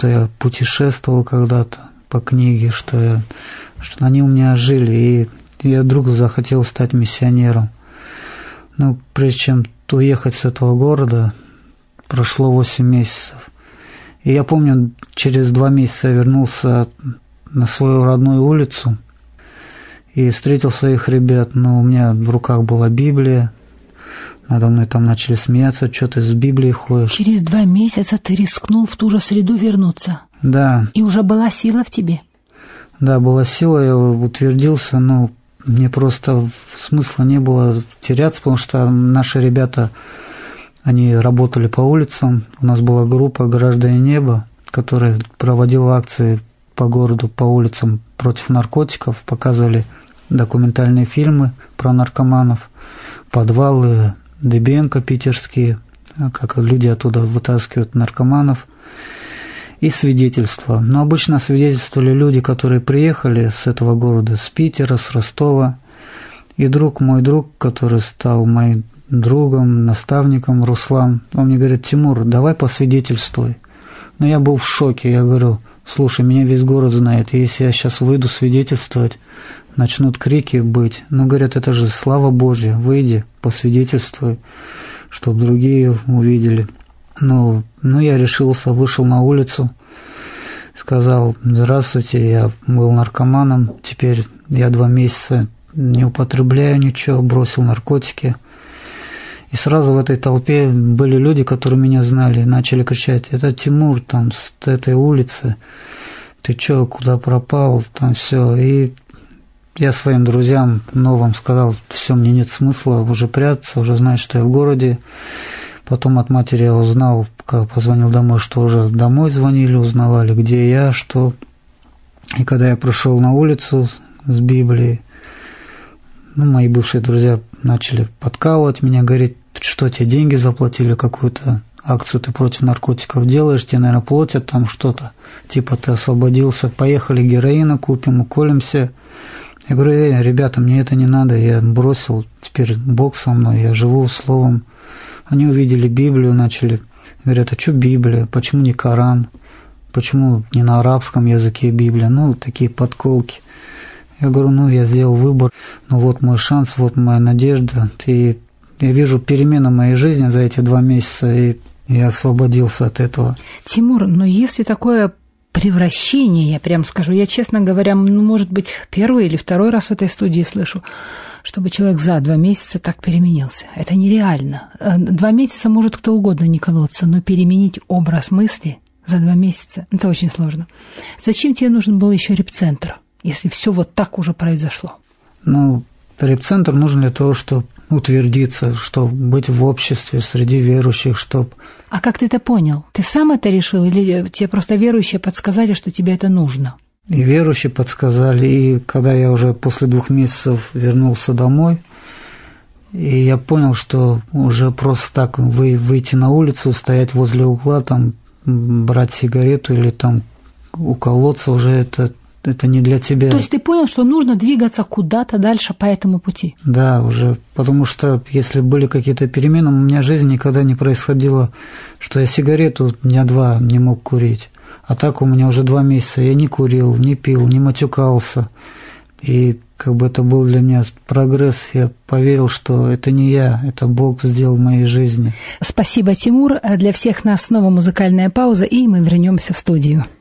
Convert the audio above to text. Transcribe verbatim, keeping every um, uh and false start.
что я путешествовал когда-то по книге, что, я, что они у меня жили, и я вдруг захотел стать миссионером. Ну, прежде чем уехать с этого города, прошло восемь месяцев. И я помню, через два месяца я вернулся на свою родную улицу и встретил своих ребят, но у меня в руках была Библия, надо мной там начали смеяться, что ты с Библией ходишь. Через два месяца ты рискнул в ту же среду вернуться? Да. И уже была сила в тебе? Да, была сила, я утвердился, но мне просто смысла не было теряться, потому что наши ребята, они работали по улицам, у нас была группа «Граждане неба», которая проводила акции по городу, по улицам против наркотиков, показывали документальные фильмы про наркоманов, подвалы Дыбенко питерские, как люди оттуда вытаскивают наркоманов, и свидетельства. Но обычно свидетельствовали люди, которые приехали с этого города, с Питера, с Ростова. И друг, мой друг, который стал моим другом, наставником, Руслан, он мне говорит: Тимур, давай посвидетельствуй. Но я был в шоке, я говорю: слушай, меня весь город знает, и если я сейчас выйду свидетельствовать, начнут крики быть. Ну, говорят, это же слава Божья, выйди, посвидетельствуй, чтобы другие увидели. Ну, ну, я решился, вышел на улицу, сказал: здравствуйте, я был наркоманом, теперь я два месяца не употребляю ничего, бросил наркотики. И сразу в этой толпе были люди, которые меня знали, начали кричать: это Тимур там с этой улицы, ты чё, куда пропал, там все. И я своим друзьям новым сказал: все, мне нет смысла уже прятаться, уже знаю, что я в городе. Потом от матери я узнал, когда позвонил домой, что уже домой звонили, узнавали, где я, что. И когда я пришел на улицу с Библией, ну, мои бывшие друзья начали подкалывать меня, говорить: что тебе деньги заплатили, какую-то акцию ты против наркотиков делаешь, тебе, наверное, платят там что-то, типа ты освободился, поехали героина купим, уколемся. Я говорю: эй, ребята, мне это не надо, я бросил, теперь Бог со мной, я живу словом. Они увидели Библию, начали, говорят: а что Библия, почему не Коран, почему не на арабском языке Библия, ну, такие подколки. Я говорю: ну, я сделал выбор, ну, вот мой шанс, вот моя надежда, и я вижу перемену в моей жизни за эти два месяца, и я освободился от этого. Тимур, но если такое превращение, я прям скажу, я, честно говоря, ну, может быть, первый или второй раз в этой студии слышу, чтобы человек за два месяца так переменился. Это нереально. Два месяца может кто угодно не колоться, но переменить образ мысли за два месяца – это очень сложно. Зачем тебе нужен был еще репцентр, если все вот так уже произошло? Ну, репцентр нужен для того, чтобы утвердиться, чтобы быть в обществе, среди верующих, чтобы... А как ты это понял? Ты сам это решил или тебе просто верующие подсказали, что тебе это нужно? И верующие подсказали, и когда я уже после двух месяцев вернулся домой, и я понял, что уже просто так вы, выйти на улицу, стоять возле угла, там, брать сигарету или там уколоться, уже это... Это не для тебя. То есть ты понял, что нужно двигаться куда-то дальше по этому пути? Да, уже, потому что если были какие-то перемены, у меня жизнь никогда не происходило, что я сигарету дня два не мог курить. А так у меня уже два месяца я не курил, не пил, не матюкался. И как бы это был для меня прогресс. Я поверил, что это не я, это Бог сделал в моей жизни. Спасибо, Тимур. Для всех нас снова музыкальная пауза, и мы вернемся в студию.